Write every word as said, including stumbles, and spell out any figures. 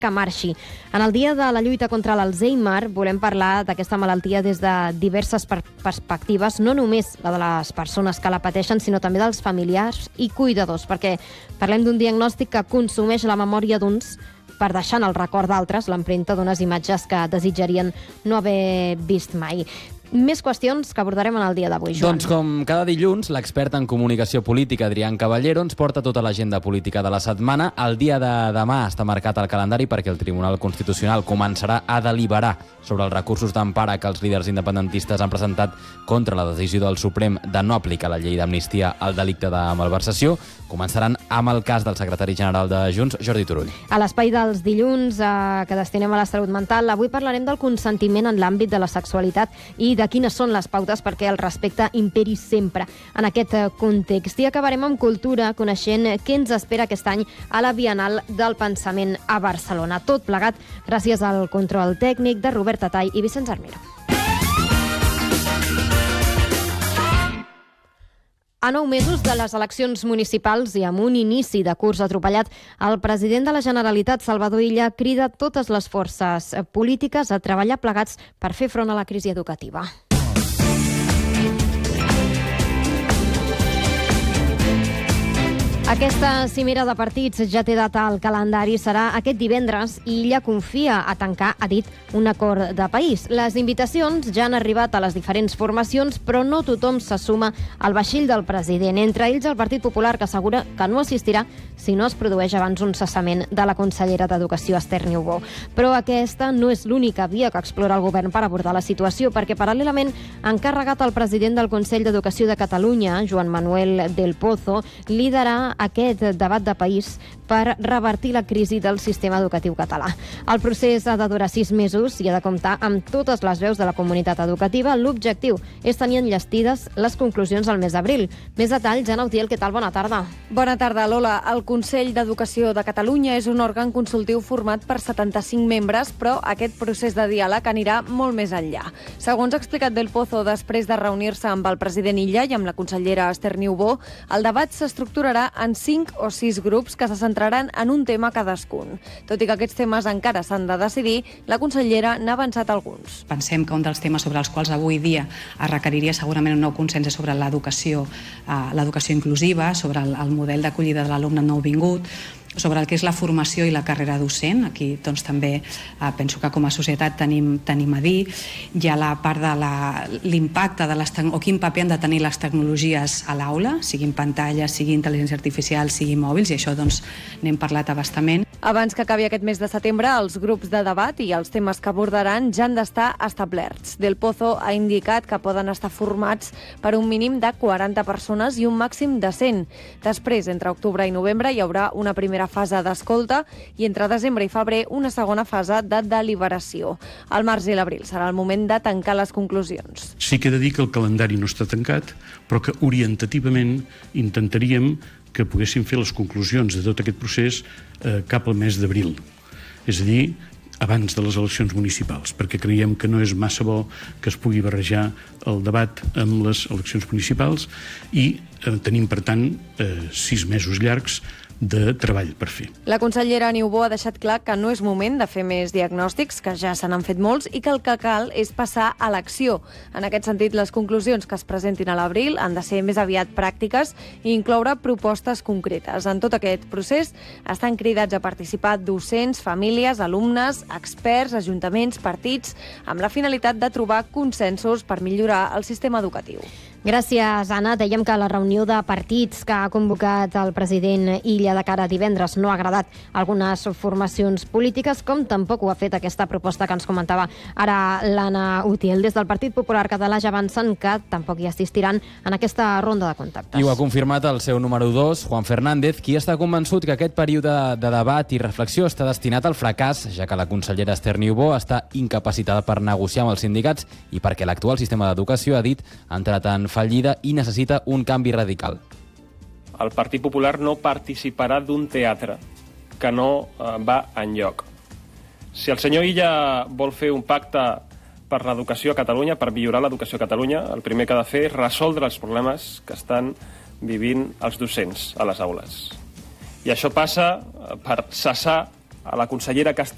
que marxi. En el dia de la lluita contra l'Alzheimer volem parlar d'aquesta malaltia des de diverses per perspectives, no només la de les persones que la pateixen, sinó també dels familiars i cuidadors, perquè parlem d'un diagnòstic que consumeix la memòria d'uns per deixar en el record d'altres l'empremta d'unes imatges que desitjarien no haver vist mai. Més qüestions que abordarem en el dia d'avui, Joan. Doncs com cada dilluns, l'expert en comunicació política Adrián Caballero ens porta tota l'agenda política de la setmana. El dia de demà està marcat al calendari perquè el Tribunal Constitucional començarà a deliberar sobre els recursos d'empara que els líders independentistes han presentat contra la decisió del Suprem de no aplicar la llei d'amnistia al delicte de malversació. Començaran amb el cas del secretari general de Junts, Jordi Turull. A l'espai dels dilluns eh, que destinem a la salut mental, avui parlarem del consentiment en l'àmbit de la sexualitat i de quines són les pautes perquè el respecte imperi sempre en aquest context. I acabarem amb cultura, coneixent què ens espera aquest any a la Bienal del Pensament a Barcelona. Tot plegat gràcies al control tècnic de Robert Tatall i Vicenç Armero. A nou mesos de les eleccions municipals i amb un inici de curs atropellat, el president de la Generalitat, Salvador Illa, crida totes les forces polítiques a treballar plegats per fer front a la crisi educativa. Aquesta cimera de partits ja té data al calendari, serà aquest divendres i Illa confia a tancar, ha dit, un acord de país. Les invitacions ja han arribat a les diferents formacions, però no tothom se suma al vaixell del president. Entre ells el Partit Popular, que assegura que no assistirà si no es produeix abans un cessament de la consellera d'Educació, Esther Niubó. Però aquesta no és l'única via que explora el govern per abordar la situació, perquè paral·lelament ha encarregat al president del Consell d'Educació de Catalunya, Joan Manuel del Pozo, liderar aquest debat de país per revertir la crisi del sistema educatiu català. El procés ha de durar sis mesos i ha de comptar amb totes les veus de la comunitat educativa. L'objectiu és tenir enllestides les conclusions al mes d'abril. Més detalls, Anna Utiel, què tal? Bona tarda. Bona tarda, Lola. El Consell d'Educació de Catalunya és un òrgan consultiu format per setanta-cinc membres, però aquest procés de diàleg anirà molt més enllà. Segons ha explicat Del Pozo, després de reunir-se amb el president Illa i amb la consellera Esther Niubó, el debat s'estructurarà en cinc o sis grups que se centraran en un tema cadascun. Tot i que aquests temes encara s'han de decidir, la consellera n'ha avançat alguns. Pensem que un dels temes sobre els quals avui dia es requeriria segurament un nou consens és sobre l'educació, eh, l'educació inclusiva, sobre el, el model d'acollida de l'alumne nouvingut, sobre el que és la formació i la carrera docent. Aquí doncs, també eh, penso que com a societat tenim, tenim a dir. Hi ha la part de l'impacte de les o quin paper han de tenir les tecnologies a l'aula, siguin pantalles, sigui intel·ligència artificial, sigui mòbils, i això doncs, n'hem parlat a bastament. Abans que acabi aquest mes de setembre, els grups de debat i els temes que abordaran ja han d'estar establerts. Del Pozo ha indicat que poden estar formats per un mínim de quaranta persones i un màxim de cent. Després, entre octubre i novembre, hi haurà una primera fase d'escolta i entre desembre i febrer una segona fase de deliberació. Al març i l'abril serà el moment de tancar les conclusions. Sí que he de dir que el calendari no està tancat, però que orientativament intentaríem que poguéssim fer les conclusions de tot aquest procés eh, cap al mes d'abril. És a dir, abans de les eleccions municipals, perquè creiem que no és massa bo que es pugui barrejar el debat amb les eleccions municipals i eh, tenim, per tant, eh, sis mesos llargs de treball per fer. La consellera Niubó ha deixat clar que no és moment de fer més diagnòstics, que ja se n'han fet molts, i que el que cal és passar a l'acció. En aquest sentit, les conclusions que es presentin a l'abril han de ser més aviat pràctiques i incloure propostes concretes. En tot aquest procés estan cridats a participar docents, famílies, alumnes, experts, ajuntaments, partits, amb la finalitat de trobar consensos per millorar el sistema educatiu. Gràcies, Anna. Dèiem que la reunió de partits que ha convocat el president Illa de cara a divendres no ha agradat algunes formacions polítiques, com tampoc ho ha fet aquesta proposta que ens comentava ara l'Anna Utiel. Des del Partit Popular Català ja avancen que tampoc hi assistiran en aquesta ronda de contactes. I ho ha confirmat el seu número dos, Juan Fernández, qui està convençut que aquest període de debat i reflexió està destinat al fracàs, ja que la consellera Esther Niubó està incapacitada per negociar amb els sindicats i perquè l'actual sistema d'educació, ha dit, ha entrat en fallida i necessita un canvi radical. El Partit Popular no participarà d'un teatre que no eh, va enlloc. Si el senyor Illa vol fer un pacte per l'educació a Catalunya, per millorar l'educació a Catalunya, el primer que ha de fer és resoldre els problemes que estan vivint els docents a les aules. I això passa per cessar a la consellera que està